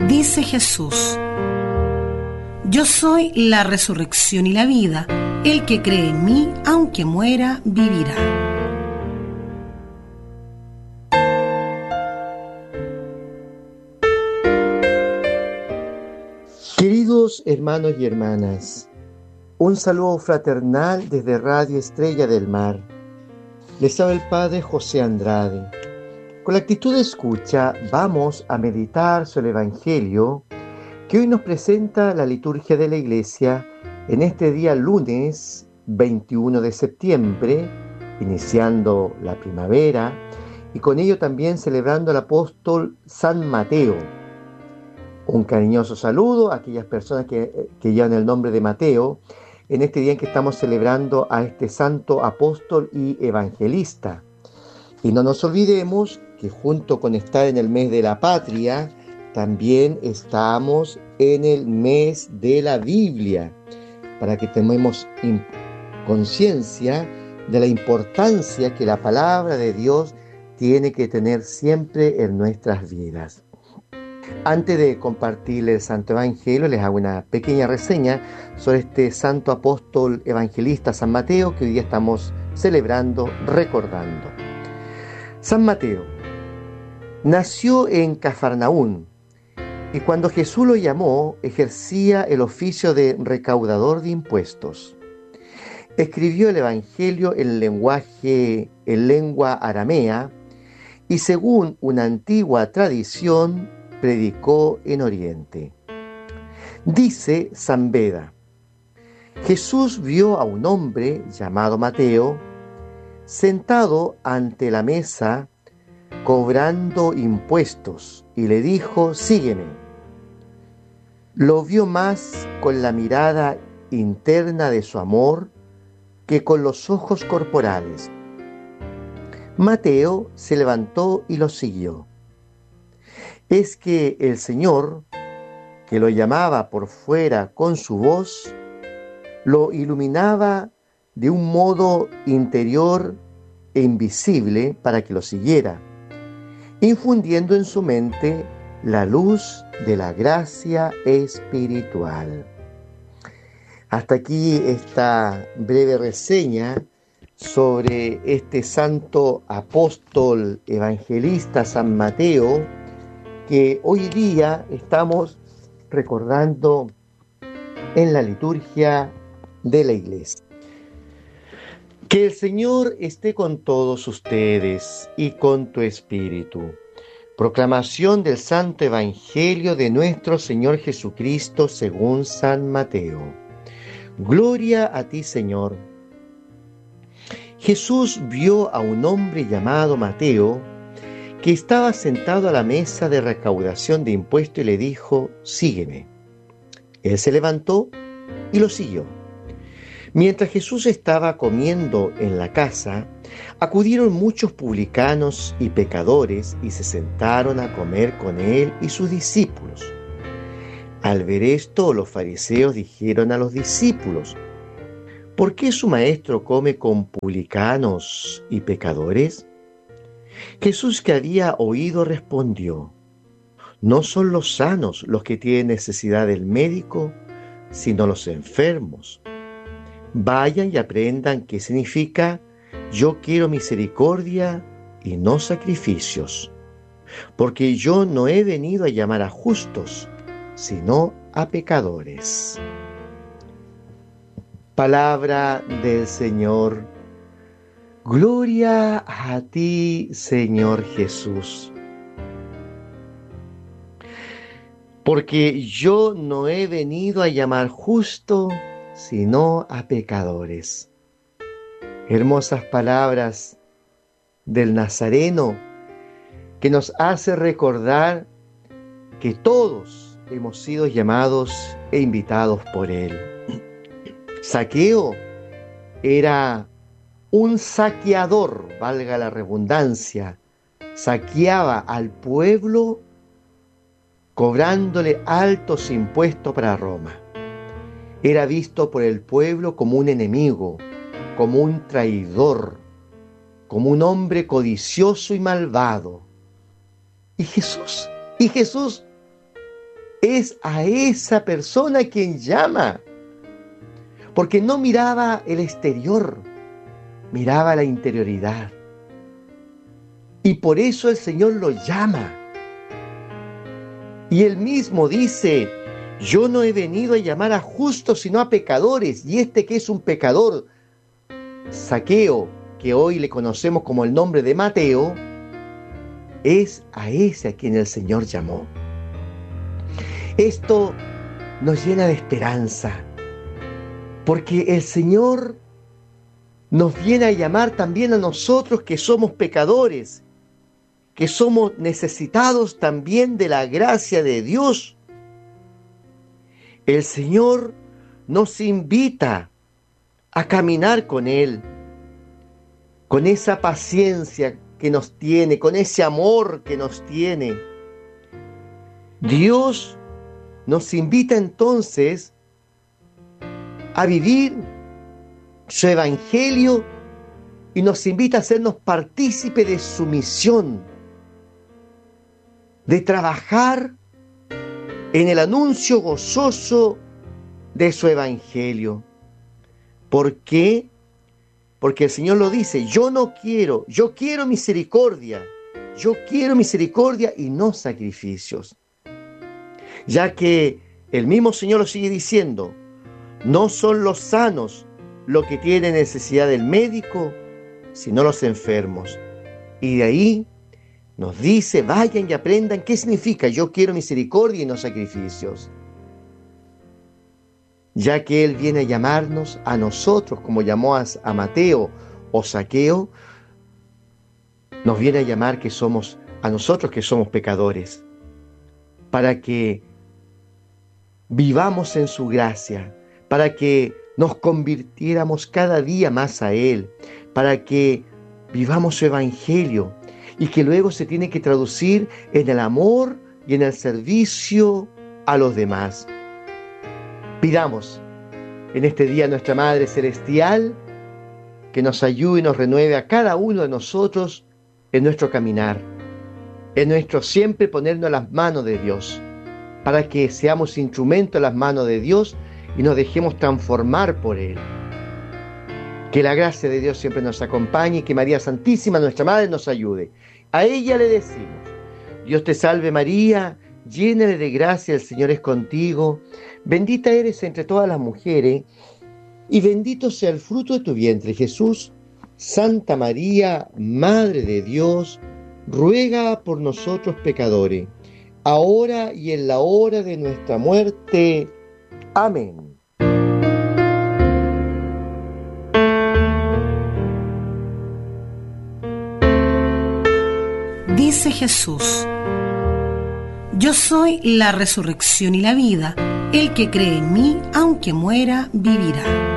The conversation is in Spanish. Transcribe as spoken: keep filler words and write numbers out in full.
Dice Jesús: yo soy la resurrección y la vida. El que cree en mí, aunque muera, vivirá. Queridos hermanos y hermanas, un saludo fraternal desde Radio Estrella del Mar. Les habla el Padre José Andrade. Con la actitud de escucha vamos a meditar sobre el Evangelio que hoy nos presenta la liturgia de la Iglesia en este día lunes veintiuno de septiembre, iniciando la primavera y con ello también celebrando al apóstol San Mateo. Un cariñoso saludo a aquellas personas que, que llevan el nombre de Mateo en este día en que estamos celebrando a este santo apóstol y evangelista. Y no nos olvidemos que junto con estar en el mes de la patria, también estamos en el mes de la Biblia, para que tomemos conciencia de la importancia que la palabra de Dios tiene que tener siempre en nuestras vidas. Antes de compartirles el Santo Evangelio, les hago una pequeña reseña sobre este santo apóstol evangelista San Mateo que hoy día estamos celebrando, recordando. San Mateo nació en Cafarnaún y cuando Jesús lo llamó, ejercía el oficio de recaudador de impuestos. Escribió el Evangelio en lenguaje, en lengua aramea y según una antigua tradición, predicó en Oriente. Dice San Beda: Jesús vio a un hombre llamado Mateo sentado ante la mesa cobrando impuestos y le dijo: sígueme. Lo vio más con la mirada interna de su amor que con los ojos corporales. Mateo se levantó y lo siguió. Es que el Señor, que lo llamaba por fuera con su voz, lo iluminaba de un modo interior e invisible para que lo siguiera, infundiendo en su mente la luz de la gracia espiritual. Hasta aquí esta breve reseña sobre este santo apóstol evangelista San Mateo, que hoy día estamos recordando en la liturgia de la Iglesia. Que el Señor esté con todos ustedes y con tu espíritu. Proclamación del Santo Evangelio de nuestro Señor Jesucristo según San Mateo. Gloria a ti, Señor. Jesús vio a un hombre llamado Mateo que estaba sentado a la mesa de recaudación de impuestos y le dijo: sígueme. Él se levantó y lo siguió. Mientras Jesús estaba comiendo en la casa, acudieron muchos publicanos y pecadores y se sentaron a comer con él y sus discípulos. Al ver esto, los fariseos dijeron a los discípulos: ¿por qué su maestro come con publicanos y pecadores? Jesús, que había oído, respondió: no son los sanos los que tienen necesidad del médico, sino los enfermos. Vayan y aprendan qué significa: yo quiero misericordia y no sacrificios, porque yo no he venido a llamar a justos, sino a pecadores. Palabra del Señor. Gloria a ti, Señor Jesús. Porque yo no he venido a llamar justo, sino a pecadores. Hermosas palabras del Nazareno que nos hace recordar que todos hemos sido llamados e invitados por Él. Zaqueo era un saqueador, valga la redundancia, saqueaba al pueblo cobrándole altos impuestos para Roma. Era visto por el pueblo como un enemigo, como un traidor, como un hombre codicioso y malvado. Y Jesús, y Jesús Es a esa persona quien llama, porque no miraba el exterior, miraba la interioridad. Y por eso el Señor lo llama. Y Él mismo dice: yo no he venido a llamar a justos, sino a pecadores. Y este que es un pecador, Zaqueo, que hoy le conocemos como el nombre de Mateo, es a ese a quien el Señor llamó. Esto nos llena de esperanza, porque el Señor nos viene a llamar también a nosotros que somos pecadores, que somos necesitados también de la gracia de Dios. El Señor nos invita a caminar con Él, con esa paciencia que nos tiene, con ese amor que nos tiene. Dios nos invita entonces a vivir su evangelio y nos invita a hacernos partícipe de su misión, de trabajar en el anuncio gozoso de su evangelio. ¿Por qué? Porque el Señor lo dice: yo no quiero, yo quiero misericordia, yo quiero misericordia y no sacrificios. Ya que el mismo Señor lo sigue diciendo: no son los sanos los que tienen necesidad del médico, sino los enfermos. Y de ahí nos dice: vayan y aprendan qué significa yo quiero misericordia y no sacrificios. Ya que Él viene a llamarnos a nosotros, como llamó a, a Mateo o Zaqueo, nos viene a llamar que somos, a nosotros que somos pecadores, para que vivamos en su gracia, para que nos convirtiéramos cada día más a Él, para que vivamos su evangelio y que luego se tiene que traducir en el amor y en el servicio a los demás. Pidamos en este día a nuestra Madre Celestial que nos ayude y nos renueve a cada uno de nosotros en nuestro caminar, en nuestro siempre ponernos en las manos de Dios, para que seamos instrumentos en las manos de Dios y nos dejemos transformar por Él. Que la gracia de Dios siempre nos acompañe y que María Santísima, nuestra Madre, nos ayude. A ella le decimos: Dios te salve María, llena de gracia, el Señor es contigo, bendita eres entre todas las mujeres, y bendito sea el fruto de tu vientre, Jesús. Santa María, Madre de Dios, ruega por nosotros pecadores, ahora y en la hora de nuestra muerte. Amén. Dice Jesús: yo soy la resurrección y la vida. El que cree en mí, aunque muera, vivirá.